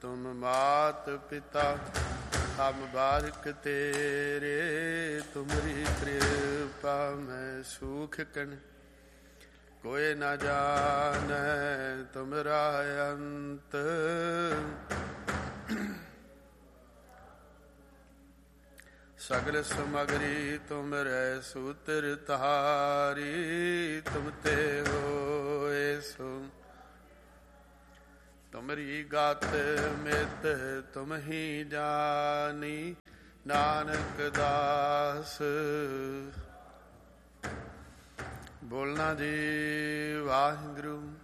ਤੁਮ ਮਾਤ ਪਿਤਾ ਹਮ ਬਾਰਿਕ ਤੇਰੇ, ਤੁਮਰੀ ਕਿਰਪਾ ਮੈਂ ਸੂਖ ਕਨ ਕੋਇ ਨ ਜਾਣੈ ਤੁਮਰਾ ਅੰਤ। ਸਗਲ ਸਮਗਰੀ ਤੁਮਰੈ ਸੂਤਰ ਤਾਰੀ, ਤੁਮ ਤੇ ਹੋਏ ਸੋ ਤੁਮਰੀ ਗਤ ਮਿਤ ਤੁਮ ਹੀ ਜਾਨੀ, ਨਾਨਕ ਦਾਸ। ਬੋਲਣਾ ਜੀ ਵਾਹਿਗੁਰੂ